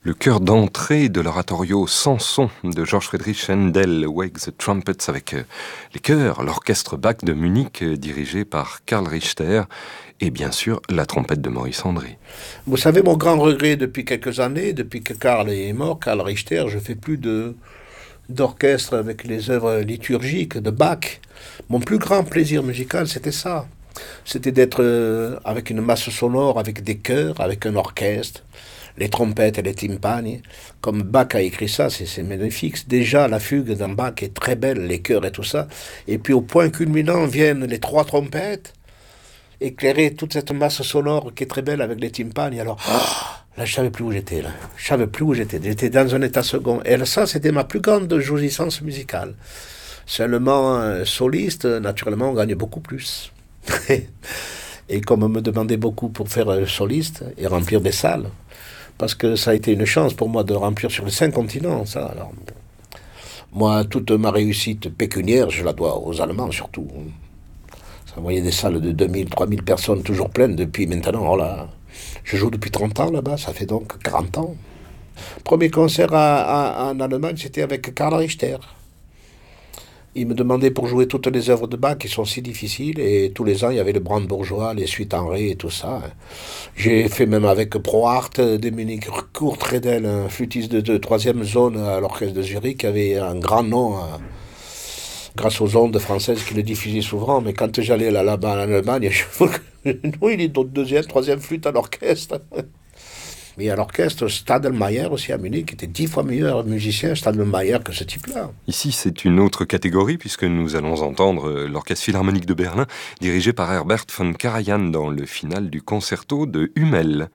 Le chœur d'entrée de l'oratorio Samson de Georg Friedrich Händel, Wake the Trumpets, avec les chœurs, l'orchestre Bach de Munich dirigé par Karl Richter et bien sûr la trompette de Maurice André. Vous savez, mon grand regret depuis quelques années, depuis que Karl est mort, Karl Richter, je fais plus d'orchestre avec les œuvres liturgiques de Bach. Mon plus grand plaisir musical, c'était ça. C'était d'être avec une masse sonore, avec des chœurs, avec un orchestre, les trompettes et les tympani. Comme Bach a écrit ça, c'est magnifique. Déjà, la fugue dans Bach est très belle, les chœurs et tout ça. Et puis au point culminant viennent les trois trompettes, éclairer toute cette masse sonore qui est très belle avec les tympani. Alors, là, je savais plus où j'étais. Là. Je savais plus où j'étais. J'étais dans un état second. Et ça, c'était ma plus grande jouissance musicale. Seulement, soliste, naturellement, on gagne beaucoup plus. Et comme on me demandait beaucoup pour faire soliste et remplir des salles, parce que ça a été une chance pour moi de remplir sur les 5 continents, ça. Alors, moi, toute ma réussite pécuniaire, je la dois aux Allemands surtout. Vous voyez des salles de 2000, 3000 personnes toujours pleines depuis maintenant. Oh là, je joue depuis 30 ans là-bas, ça fait donc 40 ans. Premier concert en Allemagne, c'était avec Karl Richter. Il me demandait pour jouer toutes les œuvres de Bach qui sont si difficiles, et tous les ans il y avait le Brandebourgeois, les suites en ré et tout ça. J'ai fait même avec Prohart, Dominique Kurtredel, un flûtiste de 3e zone à l'orchestre de Zurich, qui avait un grand nom grâce aux ondes françaises qui le diffusaient souvent. Mais quand j'allais là-bas en Allemagne, oui, il est d'autres 2e, 3e flûte à l'orchestre. Mais à l'orchestre, Stadelmayer aussi à Munich était 10 fois meilleur musicien, Stadelmayer, que ce type-là. Ici, c'est une autre catégorie puisque nous allons entendre l'Orchestre Philharmonique de Berlin dirigé par Herbert von Karajan dans le final du concerto de Hummel.